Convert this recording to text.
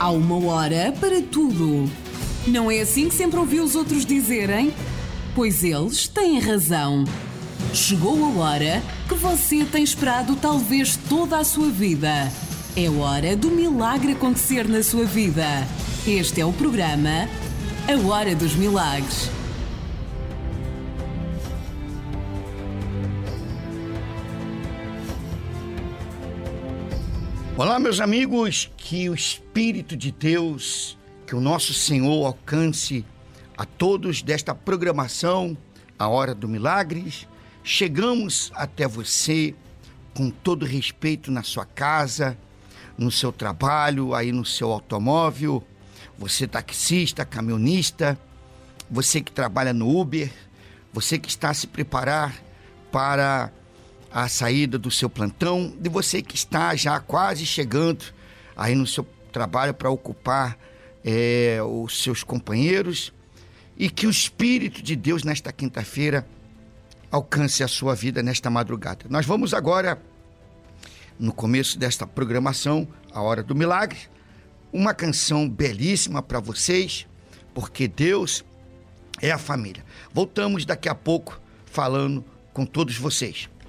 Há uma hora para tudo. Não é assim que sempre ouvi os outros dizerem? Pois eles têm razão. Chegou a hora que você tem esperado talvez toda a sua vida. É hora do milagre acontecer na sua vida. Este é o programa A Hora dos Milagres. Olá, meus amigos, que o Espírito de Deus, que o nosso Senhor alcance a todos desta programação, A Hora do Milagres. Chegamos até você com todo respeito na sua casa, no seu trabalho, aí no seu automóvel, você taxista, caminhonista, você que trabalha no Uber, você que está a se preparar para a saída do seu plantão, de você que está já quase chegando aí no seu trabalho para ocupar os seus companheiros, e que o Espírito de Deus nesta quinta-feira alcance a sua vida nesta madrugada. Nós vamos agora, no começo desta programação, A Hora do Milagre, uma canção belíssima para vocês, porque Deus é a família. Voltamos daqui a pouco falando com todos vocês.